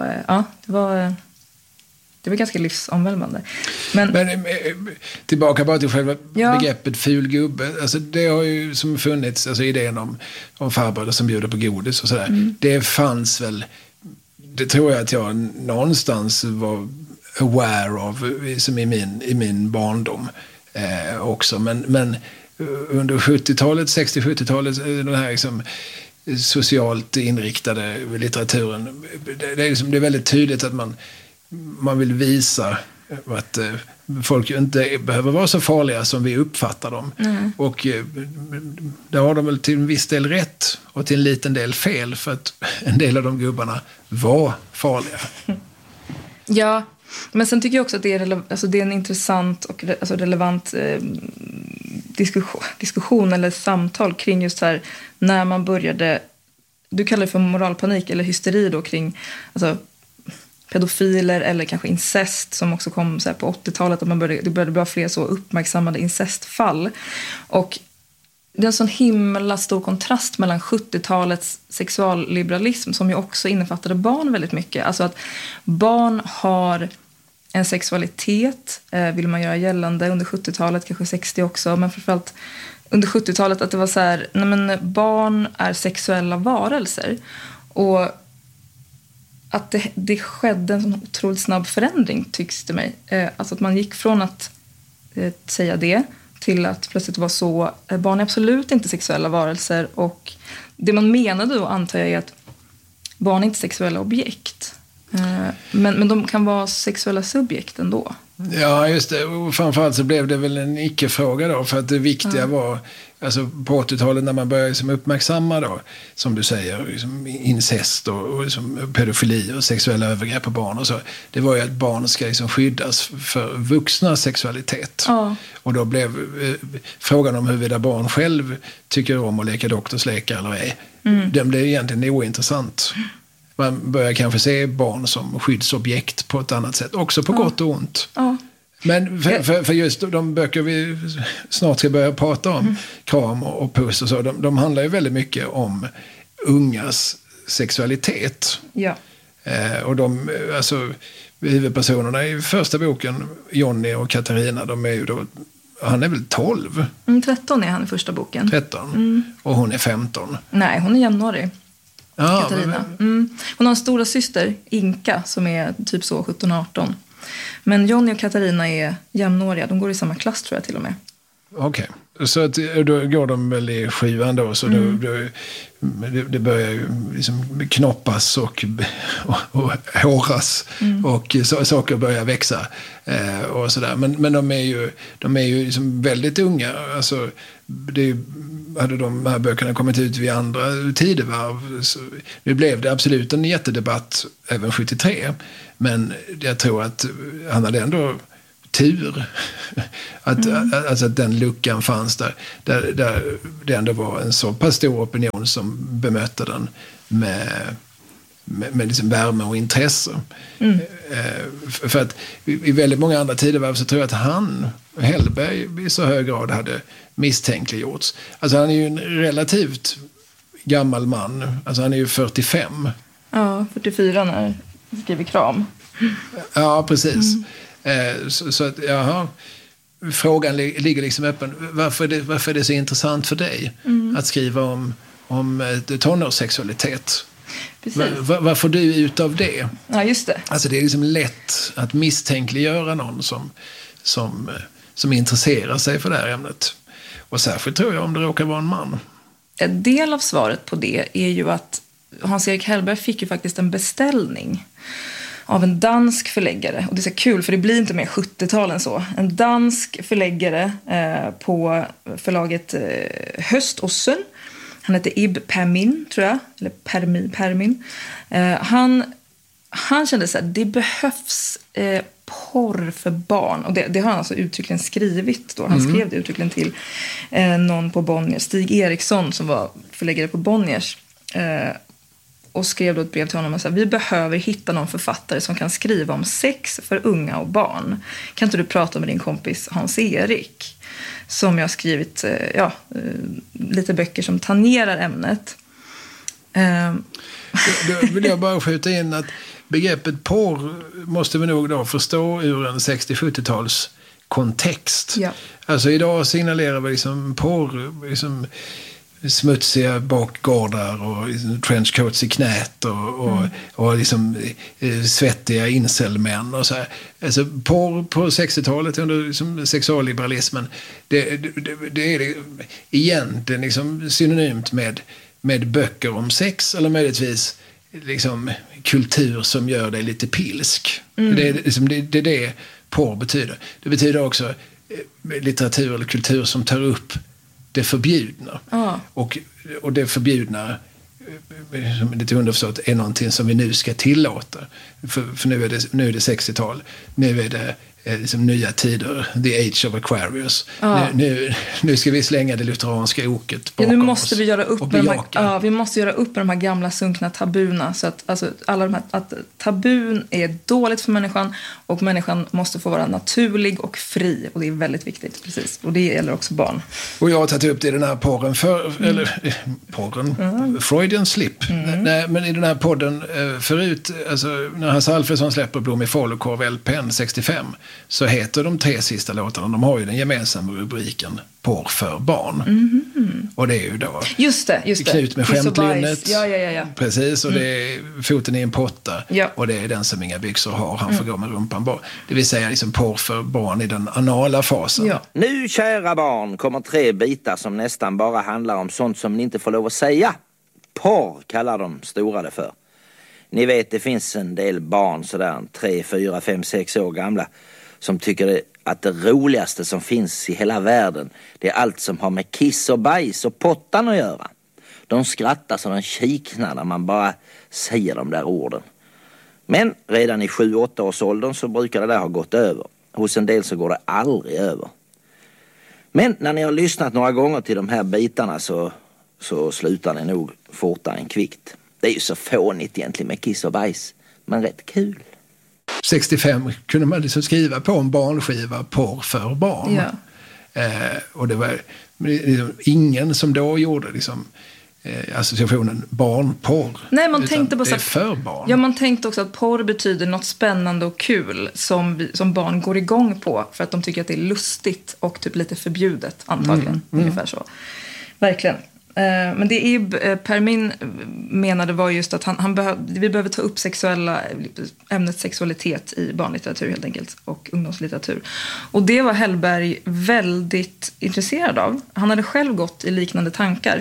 var ganska livsomvälvande. Men tillbaka bara till själva begreppet ful gubbe. Alltså det har ju som funnits, alltså idén om farbröder som bjuder på godis och sådär. Det fanns väl, det tror jag att jag någonstans var aware of som i min barndom också. Men under 70-talet, 60-70-talet, den här liksom socialt inriktade litteraturen, det är väldigt tydligt att man vill visa att folk inte behöver vara så farliga som vi uppfattar dem. Och där har de väl till en viss del rätt och till en liten del fel, för att en del av de gubbarna var farliga. Ja, men sen tycker jag också att det är en intressant och relevant diskussion eller samtal kring just här när man började, du kallar det för moralpanik eller hysteri då kring pedofiler eller kanske incest som också kom så här på 80-talet, och det började bli fler så uppmärksammade incestfall. Och det är en sån himla stor kontrast mellan 70-talets sexualliberalism som ju också innefattade barn väldigt mycket. Alltså att barn har en sexualitet, vill man göra gällande under 70-talet, kanske 60 också, men framförallt under 70-talet att det var så här, nej men barn är sexuella varelser. Och att det skedde en sån otroligt snabb förändring, tycks det mig. Alltså att man gick från att säga det till att plötsligt vara så, barn är absolut inte sexuella varelser. Och det man menade då, antar jag, är att barn är inte sexuella objekt. Men de kan vara sexuella subjekt ändå. Ja, just det. Och framförallt så blev det väl en icke-fråga då. För att det viktiga var, alltså på 80-talet när man började liksom uppmärksamma då, som du säger, liksom incest och liksom pedofili och sexuella övergrepp på barn och så. Det var ju att barn ska liksom skyddas för vuxna sexualitet. Och då blev frågan om huruvida barn själv tycker om att leka doktorslekar eller ej. Den blev egentligen ointressant. Man börjar kanske se barn som skyddsobjekt på ett annat sätt. Också på gott och ont. Men för just de böcker vi snart ska börja prata om, Kram och Puss och så, de handlar ju väldigt mycket om ungas sexualitet. Ja. Och huvudpersonerna i första boken, Jonny och Katarina, de är ju då, han är väl 12? 13 är han i första boken. 13. Och hon är 15. Nej, hon är jämnårig. Katarina. Hon har en stora syster, Inka, som är typ så 17-18. Men Jonny och Katarina är jämnåriga. De går i samma klass tror jag till och med. Okej. Så att, då går de väl i 7:an då. Så det börjar ju liksom knoppas och håras. Och saker börjar växa. Och sådär. Men de är ju liksom väldigt unga. Alltså, hade de här böckerna kommit ut vid andra tidevarv, så nu blev det absolut en jättedebatt även 73. Men jag tror att han hade ändå tur att den luckan fanns där det ändå var en så pass stor opinion som bemötte den med med liksom värme och intresse. För att i väldigt många andra tider så tror jag att Hellberg i så hög grad hade misstänkliggjorts. Alltså han är ju en relativt gammal man. Alltså han är ju 45. Ja, 44 när han skriver Kram. Ja, precis. Så att, frågan ligger liksom öppen. Varför är det så intressant för dig att skriva om tonårssexualitet? Vad får du ut av det? Ja, just det. Alltså det är liksom lätt att misstänkliggöra någon som intresserar sig för det här ämnet. Och särskilt tror jag om det råkar vara en man. En del av svaret på det är ju att Hans-Erik Hellberg fick ju faktiskt en beställning av en dansk förläggare. Och det är så kul för det blir inte mer 70-tal än så. En dansk förläggare på förlaget Höstossen. Han heter Ib Permin, tror jag. Eller Permin. Han kände så här, det behövs porr för barn. Och det har han alltså uttryckligen skrivit då. Han skrev det uttryckligen till någon på Bonniers. Stig Eriksson som var förläggare på Bonniers. Och skrev då ett brev till honom och sa: vi behöver hitta någon författare som kan skriva om sex för unga och barn. Kan inte du prata med din kompis Hans-Erik? Som jag har skrivit lite böcker som tangerar ämnet. Då vill jag bara skjuta in att begreppet porr måste vi nog då förstå ur en 60-70-tals kontext. Ja. Alltså idag signalerar vi liksom porr, liksom smutsiga bakgårdar och trenchcoats i knät och liksom svettiga incelmän och så här. Alltså porr på 60-talet under liksom sexualliberalismen det är egentligen liksom synonymt med böcker om sex eller möjligtvis liksom kultur som gör dig lite pilsk. Det är det porr betyder. Det betyder också litteratur eller kultur som tar upp det förbjudna. Och det förbjudna, lite underförstått, är någonting som vi nu ska tillåta. För nu är det 60-tal. Nu är det liksom nya tider. The Age of Aquarius. Nu ska vi slänga det lutheranska oket bakom nu måste oss. Vi göra upp med vi måste göra upp med de här gamla sunkna tabuna. Så att alltså, alla de här, att tabun är dåligt för människan. Och människan måste få vara naturlig och fri. Och det är väldigt viktigt, precis. Och det gäller också barn. Och jag har tagit upp det i den här porren Freudian slip. Nej, men i den här podden förut, alltså när Hasse Alfredson släpper Blom i falukorv LPn 65, så heter de 3 sista låtarna, de har ju den gemensamma rubriken Porr för barn. Och det är ju då just det. Knut med skämtlynnet. Ja. Precis, och det är foten i en potta. Och det är den som inga byxor har, han får gå med rumpan bara. Det vill säga liksom porr för barn i den anala fasen. Nu, kära barn, kommer 3 bitar som nästan bara handlar om sånt som ni inte får lov att säga. Porr kallar de stora det för. Ni vet, det finns en del barn sådär 3, 4, 5, 6 år gamla som tycker att det roligaste som finns i hela världen, det är allt som har med kiss och bajs och pottan att göra. De skrattar så de kiknar när man bara säger de där orden. Men redan i 7-8 års åldern så brukar det där ha gått över. Hos en del så går det aldrig över. Men när ni har lyssnat några gånger till de här bitarna så slutar ni nog fortare än kvickt. Det är ju så fånigt egentligen med kiss och bajs, men rätt kul. 65 kunde man liksom skriva på en barnskiva porr för barn. Och det var ingen som då gjorde liksom associationen barnporr. Nej, man tänkte bara det är för barn. Ja, man tänkte också att porr betyder något spännande och kul som barn går igång på för att de tycker att det är lustigt och typ lite förbjudet antagligen. Ungefär så. Verkligen. Men det är Permin menade var just att vi behöver ta upp ämnet sexualitet i barnlitteratur helt enkelt och ungdomslitteratur. Och det var Hellberg väldigt intresserad av. Han hade själv gått i liknande tankar.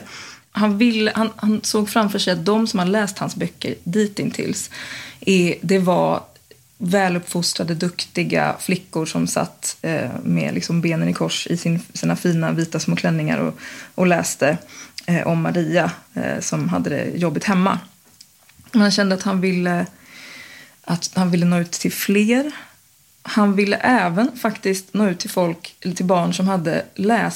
Han såg framför sig att de som har läst hans böcker ditintills det var väluppfostrade, duktiga flickor som satt med liksom benen i kors i sina fina vita små klänningar och läste om Maria som hade det jobbigt hemma. Han kände att han ville nå ut till fler. Han ville även faktiskt nå ut till folk, eller till barn som hade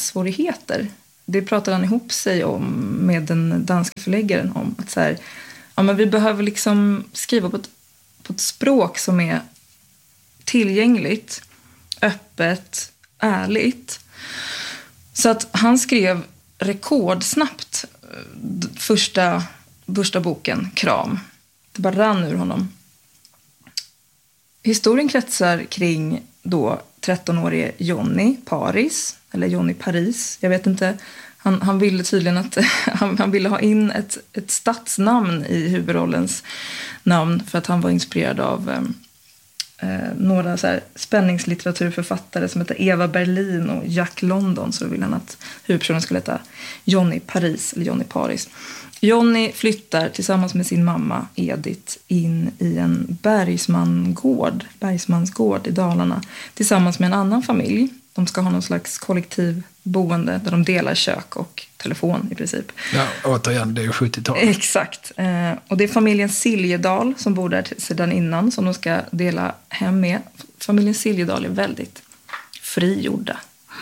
lässvårigheter. Det pratade han ihop sig om med den danska förläggaren om att så här, men vi behöver liksom skriva på ett språk som är tillgängligt, öppet, ärligt. Så att han skrev rekordsnabbt första boken, Kram. Det bara rann ur honom. Historien kretsar kring då 13-årige Johnny Paris, eller Johnny Paris, jag vet inte. Han ville tydligen att han ville ha in ett stadsnamn i huvudrollens namn för att han var inspirerad av några så här spänningslitteraturförfattare som heter Eva Berlin och Jack London, så ville han att huvudpersonen skulle heta Johnny Paris eller Johnny Paris. Johnny flyttar tillsammans med sin mamma Edith in i en bergsmansgård i Dalarna tillsammans med en annan familj. De ska ha någon slags kollektiv boende där de delar kök och telefon i princip. Ja, återigen, det är 70-tal. Exakt. Och det är familjen Siljedal som bor där sedan innan som de ska dela hem med. Familjen Siljedal är väldigt frigjorda.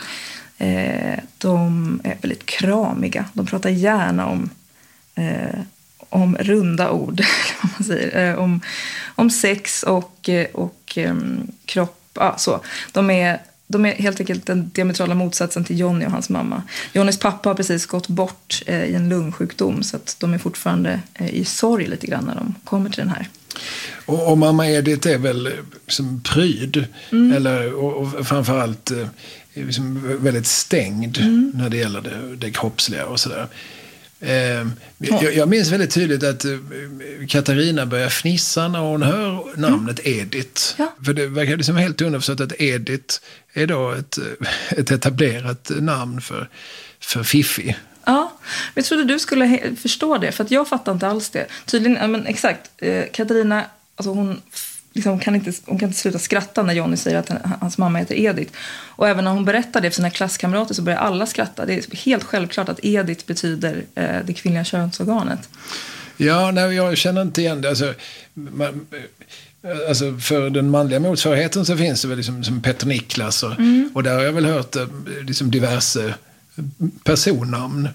De är väldigt kramiga. De pratar gärna om runda ord, vad man säger. Om sex och kropp. Ja, så. De är helt enkelt den diametrala motsatsen till Johnny och hans mamma. Johnnys pappa har precis gått bort i en lungsjukdom, så att de är fortfarande i sorg lite grann när de kommer till den här. Och mamma Edith är väl som pryd, och framförallt liksom väldigt stängd när det gäller det kroppsliga och sådär. Jag minns väldigt tydligt att Katarina börjar fnissa när hon hör namnet Edith. Ja. För det verkar liksom helt underförstått att Edith är då ett etablerat namn för Fiffi. Ja, jag trodde du skulle förstå det, för att jag fattar inte alls det. Tydligen, men exakt, Katarina, alltså hon kan inte sluta skratta när Johnny säger att hans mamma heter Edith. Och även när hon berättar det för sina klasskamrater så börjar alla skratta. Det är helt självklart att Edith betyder det kvinnliga könsorganet. Ja, nej, jag känner inte igen det. Alltså för den manliga motsvarigheten så finns det väl liksom, som Petter Niklas och där har jag väl hört liksom diverse personnamn.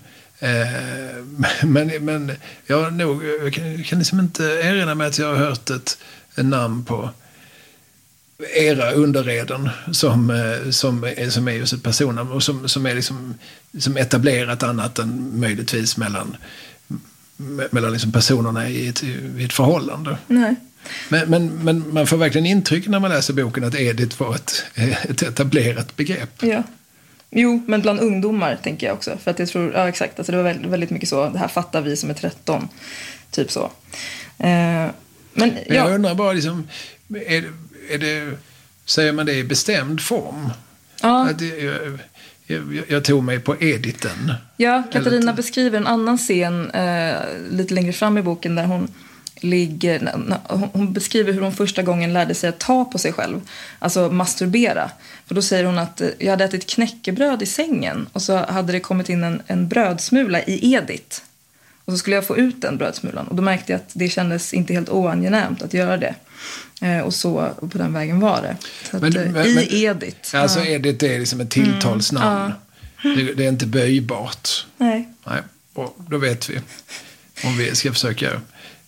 Men jag kan liksom inte erinra mig att jag har hört en namn på era underreden som är just ett personnamn och som är liksom som etablerat annat än möjligtvis mellan liksom personerna i ett förhållande. Nej. Men man får verkligen intryck när man läser boken att Edith var ett etablerat begrepp. Ja. Jo, men bland ungdomar tänker jag också. För att jag tror, ja exakt, alltså det var väldigt, väldigt mycket så, det här fattar vi som är 13. Typ så. Men jag undrar bara, liksom, är det, säger man det i bestämd form? Ja. Jag tog mig på Edithen. Ja, Katarina beskriver en annan scen lite längre fram i boken där hon beskriver hur hon första gången lärde sig att ta på sig själv, alltså masturbera. För då säger hon att jag hade ätit knäckebröd i sängen och så hade det kommit in en brödsmula i Edith. Och så skulle jag få ut den brödsmulan. Och då märkte jag att det kändes inte helt oangenämt att göra det. Och på den vägen var det. Så att, Edith. Alltså Edith är liksom ett tilltalsnamn. Det är inte böjbart. Nej. Och då vet vi. Om vi ska försöka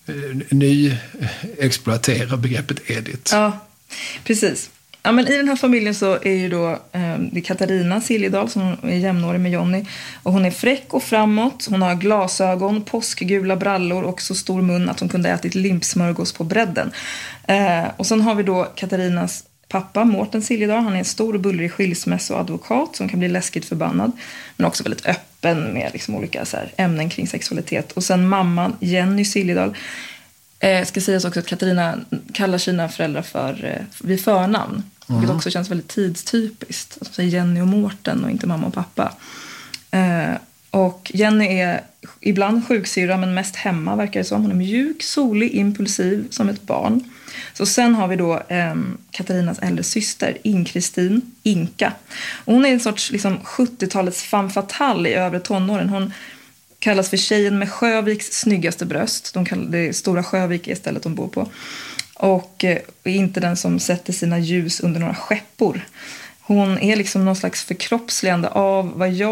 exploatera begreppet Edith. Ja, precis. Ja, men i den här familjen så är ju då det är Katarina Siljedal som är jämnårig med Johnny. Och hon är fräck och framåt. Hon har glasögon, påskgula brallor och så stor mun att hon kunde ätit limpsmörgås på bredden. Och sen har vi då Katarinas pappa, Mårten Siljedal. Han är en stor och bullrig skilsmässoadvokat som kan bli läskigt förbannad. Men också väldigt öppen med liksom olika så här ämnen kring sexualitet. Och sen mamman, Jenny Siljedal. Ska sägas också att Katarina kallar sina föräldrar vid förnamn. Vilket också känns väldigt tidstypiskt. Alltså Jenny och Mårten och inte mamma och pappa. Och Jenny är ibland sjuksyrra men mest hemma verkar det som. Hon är mjuk, solig, impulsiv som ett barn. Så sen har vi då Katarinas äldre syster, Kristin Inka. Och hon är en sorts liksom, 70-talets femme fatale i övre tonåren. Hon kallas för tjejen med Sjöviks snyggaste bröst. Det stora Sjövik är stället de bor på. Och är inte den som sätter sina ljus under några skeppor. Hon är liksom någon slags förkroppsligande av vad jag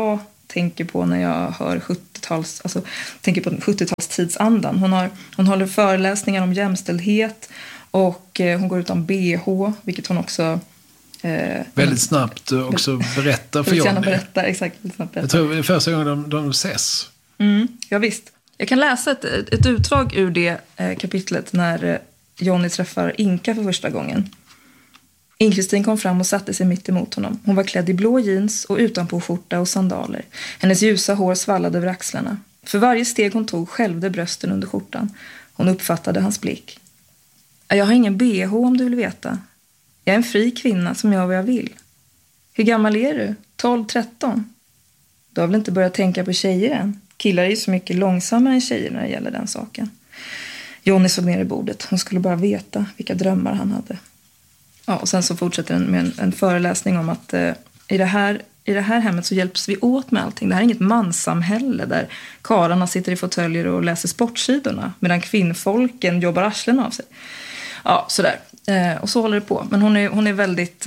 tänker på när jag hör 70-tals, alltså tänker på 70-talstidsandan. Hon håller föreläsningar om jämställdhet och hon går utan BH, vilket hon också väldigt snabbt också berättar för Johnny. Berätta, exakt. Jag tror det är första gången de ses. Ja, visst. Jag kan läsa ett utdrag ur det kapitlet när Johnny träffar Inka för första gången. Inka-Kristin kom fram och satte sig mitt emot honom. Hon var klädd i blå jeans och utanpåskjorta och sandaler. Hennes ljusa hår svallade över axlarna. För varje steg hon tog skälvde brösten under skjortan. Hon uppfattade hans blick. Jag har ingen BH om du vill veta. Jag är en fri kvinna som gör vad jag vill. Hur gammal är du? 12-13? Du har väl inte börjat tänka på tjejer än? Killar är ju så mycket långsammare än tjejer när det gäller den saken. Johnny såg ner i bordet. Hon skulle bara veta vilka drömmar han hade. Ja, och sen så fortsätter den med en föreläsning om att i det här hemmet så hjälps vi åt med allting. Det här är inget manssamhälle där karlarna sitter i fåtöljer och läser sportsidorna medan kvinnfolken jobbar arslen av sig. Ja, sådär. Och så håller det på. Men hon är väldigt...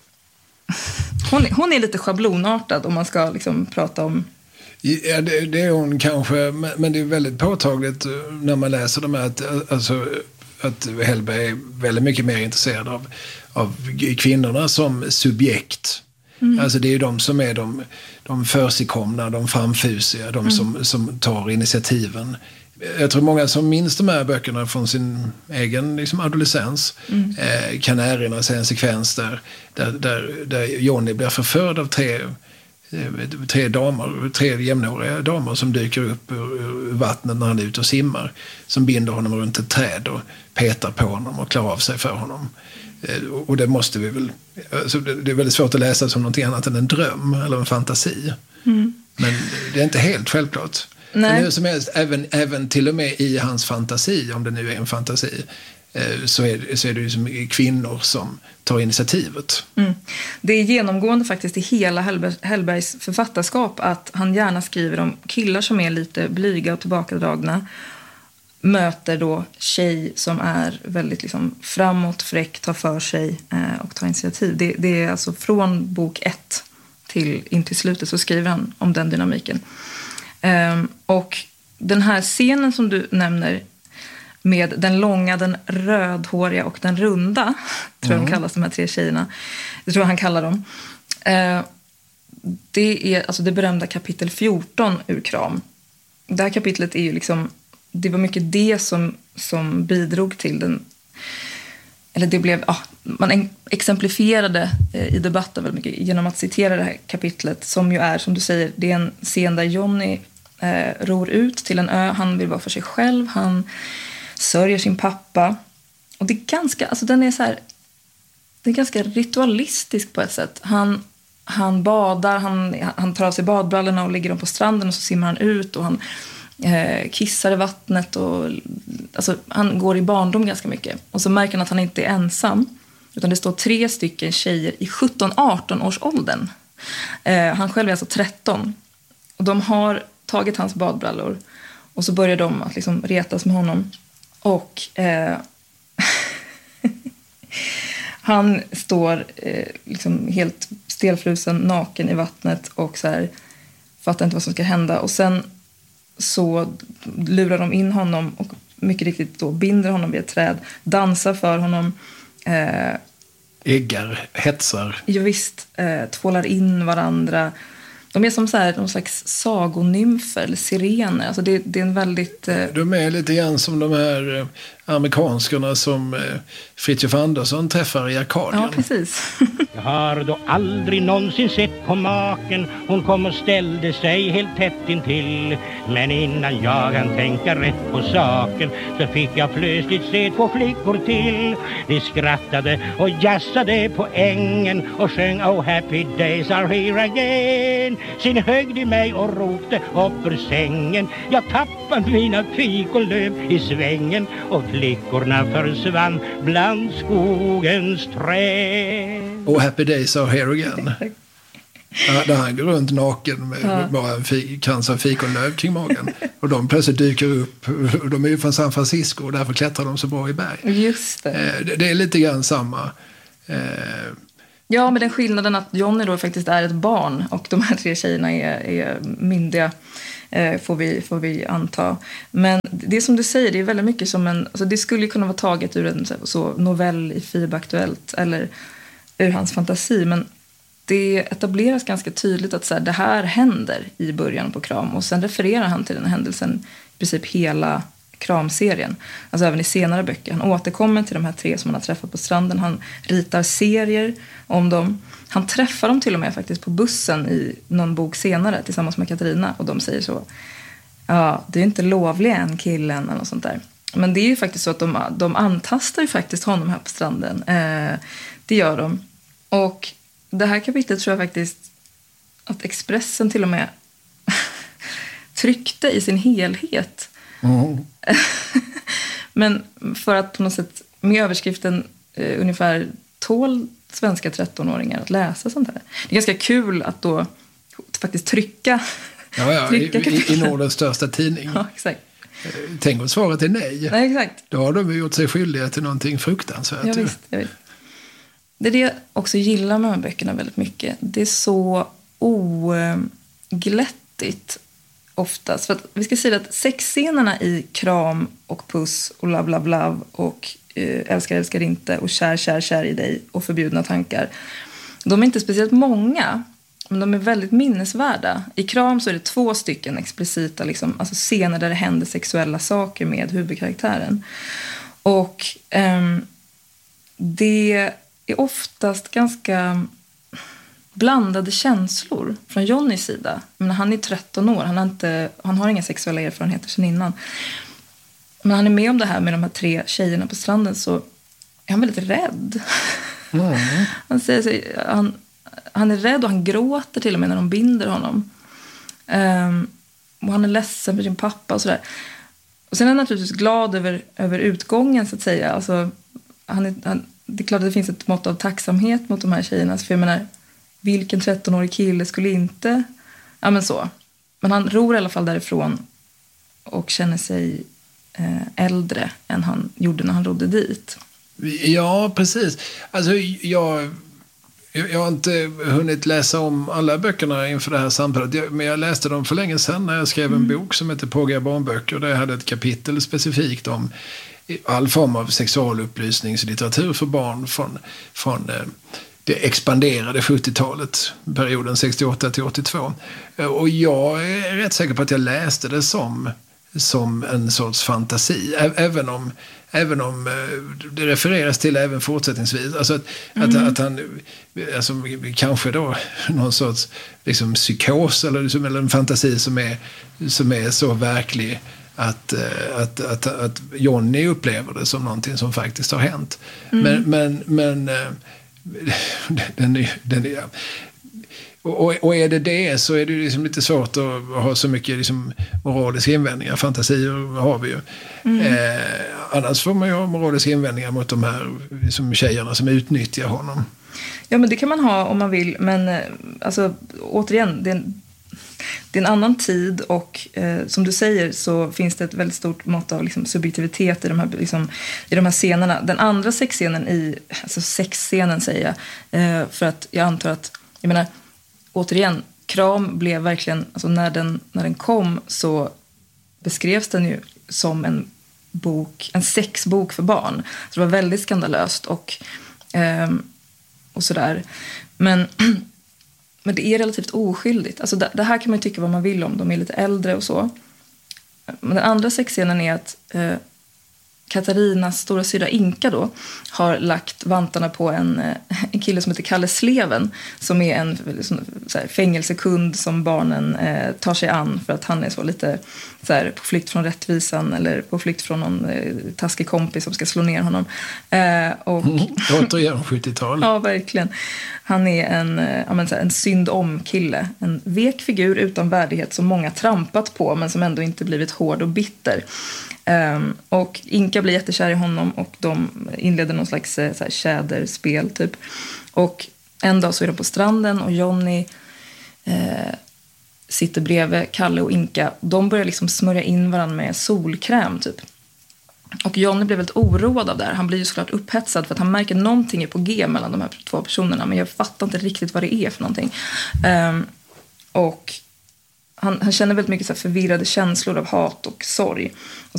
Hon är lite schablonartad om man ska liksom prata om... Ja, det är hon kanske, men det är väldigt påtagligt när man läser dem att Hellberg är väldigt mycket mer intresserad av kvinnorna som subjekt. Alltså det är ju de som är de försigkomna, de framfusiga, de som tar initiativen. Jag tror många som minns de här böckerna från sin egen liksom, adolescens kan erinra sig en sekvens där Johnny blir förförd av tre jämnåriga damer som dyker upp ur vattnet när han är ute och simmar, som binder honom runt ett träd och petar på honom och klär av sig för honom. Och det måste vi väl, alltså det är väldigt svårt att läsa som någonting annat än en dröm eller en fantasi. Men det är inte helt självklart. Men hur som helst, även till och med i hans fantasi, om det nu är en fantasi, så är det ju som kvinnor som tar initiativet. Det är genomgående faktiskt i hela Hellbergs författarskap att han gärna skriver om killar som är lite blyga och tillbakadragna, möter då tjej som är väldigt liksom framåt, fräck, tar för sig och tar initiativ. Det är alltså från bok 1 in till slutet så skriver han om den dynamiken. Och den här scenen som du nämner med den långa, den rödhåriga och den runda, tror jag de kallas de här tre tjejerna. Det tror jag han kallar dem. Det är alltså det berömda kapitel 14 ur Kram. Det här kapitlet är ju liksom, det var mycket det som bidrog till den, eller det blev, man exemplifierade i debatten väldigt mycket genom att citera det här kapitlet, som ju är, som du säger, det är en scen där Johnny ror ut till en ö. Han vill vara för sig själv, han sörjer sin pappa, och det är ganska, alltså den är så här, det är ganska ritualistisk på ett sätt. Han badar, han tar av sig badbrallorna och lägger dem på stranden, och så simmar han ut och han kissar i vattnet, och alltså, han går i barndom ganska mycket. Och så märker han att han inte är ensam, utan det står 3 stycken tjejer i 17-18 års åldern. Han själv är alltså 13, och de har tagit hans badbrallor, och så börjar de att liksom retas med honom. Och han står liksom helt stelfrusen, naken i vattnet, och så här, fattar inte vad som ska hända. Och sen så lurar de in honom och mycket riktigt då binder honom vid ett träd, dansar för honom. Äggar, hetsar. Jo visst, tvålar in varandra. De är som så här, någon slags sagonymfer eller sirener. Alltså det är en väldigt... De är lite grann som de här amerikanskorna som Fritiof Andersson träffar i Arkadien. Ja, precis. Jag har då aldrig någonsin sett på maken. Hon kom och ställde sig helt tätt intill. Men innan jag kan tänka rätt på saken så fick jag plötsligt se 2 flickor till. De skrattade och jassade på ängen och sjöng Oh happy days are here again. Sen högg de mig och ropte upp ur sängen. Jag tappade mina fikonlöv i svängen, och flickorna försvann bland skogens träd. Oh happy days are here again. Där han går runt naken med bara en krans av fikonlöv kring magen. Och de plötsligt dyker upp. De är ju från San Francisco, och därför klättrar de så bra i berg. Just det. Det är lite grann samma Ja, med den skillnaden att Johnny då faktiskt är ett barn och de här 3 tjejerna är myndiga, får vi anta. Men det som du säger, det är väldigt mycket som alltså det skulle kunna vara taget ur en så novell i FIB Aktuellt eller ur hans fantasi, men det etableras ganska tydligt att så här, det här händer i början på Kram, och sen refererar han till den händelsen i princip hela Kram-serien. Alltså även i senare böcker. Han återkommer till de här 3 som han har träffat på stranden. Han ritar serier om dem. Han träffar dem till och med faktiskt på bussen i någon bok senare tillsammans med Katarina, och de säger så: ja, det är inte lovlig än, killen, eller något sånt där. Men det är ju faktiskt så att de antastar ju faktiskt honom här på stranden. Det gör de. Och det här kapitlet tror jag faktiskt att Expressen till och med tryckte i sin helhet. Mm. Men för att på något sätt med överskriften ungefär tål svenska 13-åringar att läsa sånt här. Det är ganska kul att då faktiskt trycka. I Nordens största tidning. Ja, exakt. Tänk om svaret är nej. Nej, exakt. Då har de gjort sig skyldiga till någonting fruktansvärt. Ja, visst, jag vet. Det är det jag också gillar med de här böckerna väldigt mycket. Det är så oglättigt oftast. För att vi ska säga att sexscenerna i Kram och Puss och Love, Love, Love och Älskar, älskar inte och Kär, kär, kär i dig och Förbjudna tankar. De är inte speciellt många, men de är väldigt minnesvärda. I Kram så är det 2 stycken explicita liksom, alltså scener där det händer sexuella saker med huvudkaraktären. Och det är oftast ganska blandade känslor från Johnnys sida. Men han är 13 år, han har inga sexuella erfarenheter sedan innan. Men han är med om det här med de här 3 tjejerna på stranden, så är han väldigt rädd. Mm. Han säger sig, han är rädd och han gråter till och med när de binder honom. Och han är ledsen för sin pappa och sådär. Och sen är han naturligtvis glad över utgången, så att säga. Alltså, det är klart att det finns ett mått av tacksamhet mot de här tjejerna. För jag menar, vilken 13-årig kille skulle inte... Ja, men så. Men han ror i alla fall därifrån och känner sig äldre än han gjorde när han rodde dit. Ja, precis. Alltså, jag har inte hunnit läsa om alla böckerna inför det här samtalet. Men jag läste dem för länge sedan när jag skrev en bok som heter Pågiga barnböcker. Där jag hade ett kapitel specifikt om all form av sexualupplysningslitteratur för barn från det expanderade 70-talet, perioden 68 till 82. Och jag är rätt säker på att jag läste det som en sorts fantasi, även om det refereras till även fortsättningsvis. Alltså att han alltså, kanske då någon sorts liksom psykos eller en fantasi som är så verklig att Johnny upplever det som någonting som faktiskt har hänt. Men den är... Och är det så är det liksom lite svårt att ha så mycket liksom moraliska invändningar. Fantasier har vi ju. Annars får man ju ha moraliska invändningar mot de här liksom tjejerna som utnyttjar honom. Ja, men det kan man ha om man vill. Men alltså, återigen, det är en annan tid och som du säger så finns det ett väldigt stort mått av liksom, subjektivitet i de här scenerna. Den andra sexscenen sexscenen säger jag, för att jag antar att, jag menar, återigen, Kram blev verkligen, alltså när den kom så beskrevs den ju som en sexbok för barn. Så det var väldigt skandalöst och sådär. Men det är relativt oskyldigt. Alltså det här kan man ju tycka vad man vill om. De är lite äldre och så. Men den andra sexscenen är att Katarinas stora syra Inka då har lagt vantarna på en kille som heter Kalle Sleven, som är en så här, fängelsekund som barnen tar sig an för att han är så lite så här, på flykt från rättvisan eller på flykt från någon taskig kompis som ska slå ner honom. Återigen 70-tal. Ja, verkligen. Han är en synd-om kille. En vek figur utan värdighet som många trampat på men som ändå inte blivit hård och bitter. Och Inka blir jättekär i honom och de inleder någon slags så här, tjäderspel typ. Och en dag så är de på stranden och Johnny sitter bredvid Kalle och Inka. De börjar liksom smörja in varandra med solkräm typ. Och Johnny blev väldigt oroad av det här. Han blir ju såklart upphetsad för att han märker att någonting är på G mellan de här 2 personerna. Men jag fattar inte riktigt vad det är för någonting. Och han känner väldigt mycket så här förvirrade känslor av hat och sorg.